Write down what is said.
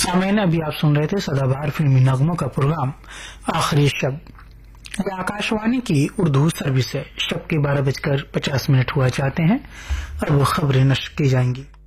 सामईन, अभी आप सुन रहे थे सदाबहार फिल्मी नगमों का प्रोग्राम आखिरी शब्द। यह आकाशवाणी की उर्दू सर्विस है। शब के 12:50 हुआ चाहते हैं। अब खबरें नश्र की जाएंगी।